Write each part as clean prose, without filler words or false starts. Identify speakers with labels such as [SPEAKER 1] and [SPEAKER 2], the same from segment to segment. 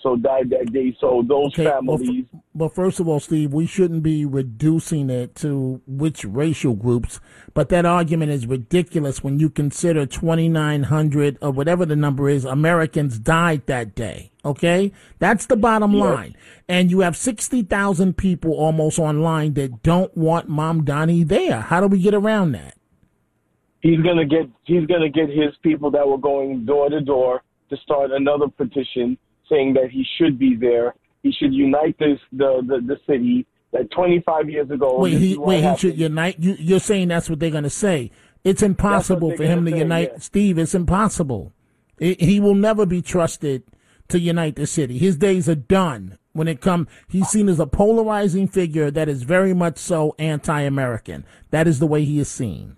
[SPEAKER 1] also died that day. So those
[SPEAKER 2] Okay,
[SPEAKER 1] families.
[SPEAKER 2] but first of all, Steve, we shouldn't be reducing it to which racial groups. But that argument is ridiculous when you consider 2,900 or whatever the number is Americans died that day. Okay, that's the bottom line. And you have 60,000 people almost online that don't want Mamdani there. How do we get around that?
[SPEAKER 1] He's gonna get his people that were going door to door to start another petition saying that he should be there. He should unite the city. That 25 years ago.
[SPEAKER 2] He should unite. You're saying that's what they're going to say. It's impossible for him to unite. Yeah. Steve, it's impossible. He will never be trusted to unite the city. His days are done. When it comes, he's seen as a polarizing figure that is very much so anti-American. That is the way he is seen.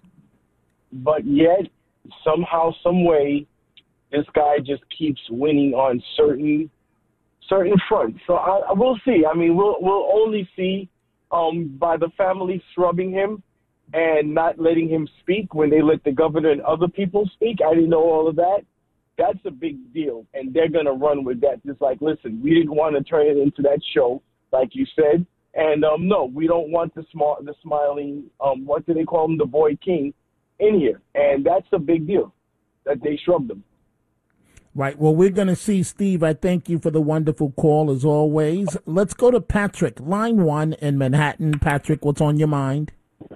[SPEAKER 2] But
[SPEAKER 1] yet, somehow, some way, this guy just keeps winning on certain fronts. So I will see. I mean, we'll only see by the family shrugging him and not letting him speak when they let the governor and other people speak. I didn't know all of that. That's a big deal, and they're going to run with that. Just like, listen, we didn't want to turn it into that show, like you said. And, no, we don't want the smiling, what do they call him, the boy king, in here. And that's a big deal that they shrugged him.
[SPEAKER 2] Right. Well, we're going to see, Steve. I thank you for the wonderful call, as always. Let's go to Patrick, line 1 in Manhattan. Patrick, what's on your mind?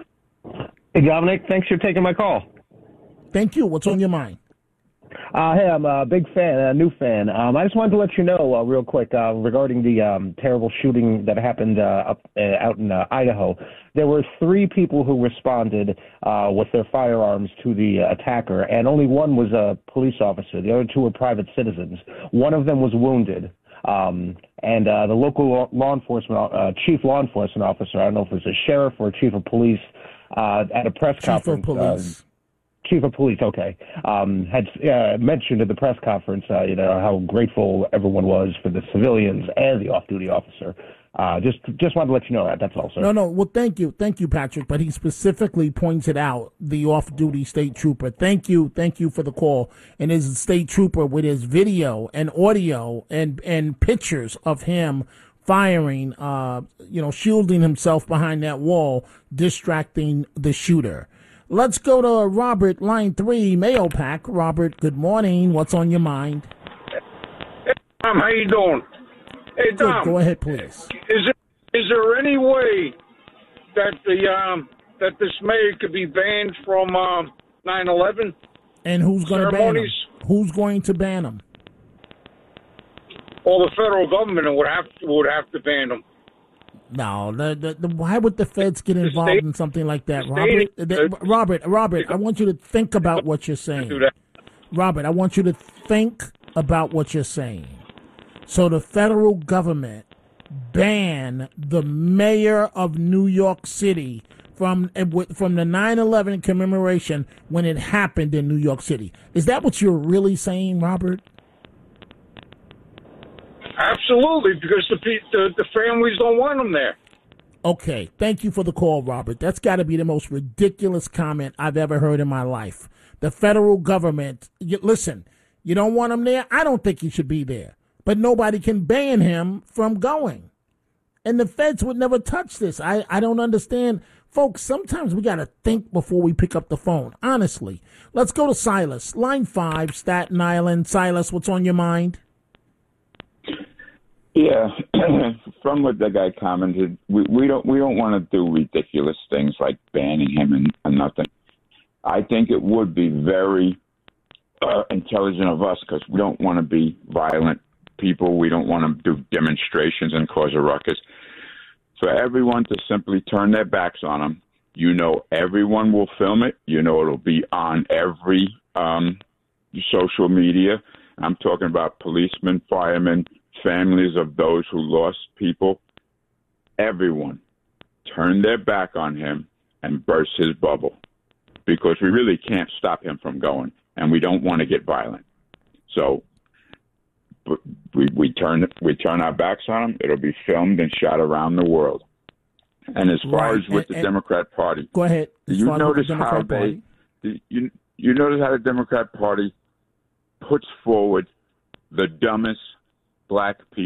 [SPEAKER 3] Hey, Dominic. Thanks for taking my call.
[SPEAKER 2] Thank you. What's on your mind?
[SPEAKER 3] Hey, I'm a big fan, a new fan. I just wanted to let you know real quick regarding the terrible shooting that happened out in Idaho. There were 3 people who responded with their firearms to the attacker, and only one was a police officer. The other 2 were private citizens. One of them was wounded. And the local chief law enforcement officer, I don't know if it was a sheriff or a chief of police, at a press conference. Chief of police, okay, had mentioned at the press conference, how grateful everyone was for the civilians and the off-duty officer. Just wanted to let you know that. That's all, sir.
[SPEAKER 2] No. Well, thank you, Patrick. But he specifically pointed out the off-duty state trooper. Thank you for the call. And his state trooper with his video and audio and pictures of him firing, shielding himself behind that wall, distracting the shooter. Let's go to Robert, line 3, Mayo Pack. Robert, good morning. What's on your mind?
[SPEAKER 4] Hey, Tom, how you doing? Hey, Tom.
[SPEAKER 2] Good. Go ahead, please.
[SPEAKER 4] Is there any way that that this mayor could be banned from 9/11?
[SPEAKER 2] And who's going to ban him? Who's going to ban him?
[SPEAKER 4] Well, the federal government would have to ban him.
[SPEAKER 2] No, why would the feds get involved in something like that, Robert? Robert, I want you to think about what you're saying. Robert, I want you to think about what you're saying. So the federal government banned the mayor of New York City from the 9/11 commemoration when it happened in New York City. Is that what you're really saying, Robert?
[SPEAKER 4] Absolutely, because the families don't want them there.
[SPEAKER 2] Okay, thank you for the call, Robert. That's got to be the most ridiculous comment I've ever heard in my life. The federal government, listen, you don't want him there? I don't think he should be there. But nobody can ban him from going. And the feds would never touch this. I don't understand. Folks, sometimes we got to think before we pick up the phone, honestly. Let's go to Silas, line 5, Staten Island. Silas, what's on your mind?
[SPEAKER 5] Yeah, from what the guy commented, we don't want to do ridiculous things like banning him and nothing. I think it would be very intelligent of us because we don't want to be violent people. We don't want to do demonstrations and cause a ruckus. For everyone to simply turn their backs on him, everyone will film it. It'll be on every social media. I'm talking about policemen, firemen, families of those who lost people. Everyone turned their back on him and burst his bubble because we really can't stop him from going, and we don't want to get violent. So we turn our backs on him. It'll be filmed and shot around the world. And as far as with the Democrat Party,
[SPEAKER 2] go ahead.
[SPEAKER 5] You notice how the Democrat Party puts forward the dumbest black people